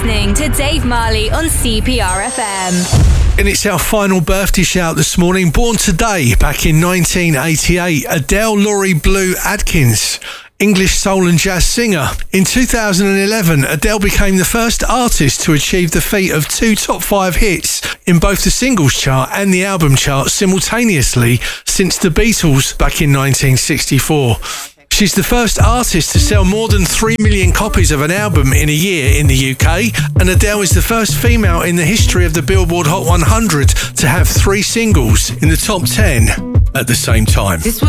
listening to Dave Marley on CPR FM. And it's our final birthday shout this morning. Born today, back in 1988, Adele Laurie Blue Adkins, English soul and jazz singer. In 2011, Adele became the first artist to achieve the feat of 2 top 5 hits in both the singles chart and the album chart simultaneously since the Beatles back in 1964. She's the first artist to sell more than 3 million copies of an album in a year in the UK, and Adele is the first female in the history of the Billboard Hot 100 to have 3 singles in the top 10 at the same time.